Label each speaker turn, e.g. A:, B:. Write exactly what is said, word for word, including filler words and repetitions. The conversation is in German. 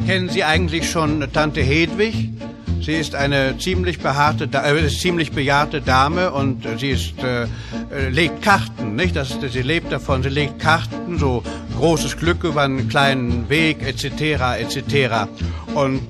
A: Kennen Sie eigentlich schon Tante Hedwig? Sie ist eine ziemlich behaarte, äh, ziemlich bejahrte Dame und äh, sie ist, äh, äh, legt Karten, nicht? Das ist, sie lebt davon, sie legt Karten, so großes Glück über einen kleinen Weg, et cetera, et cetera. Und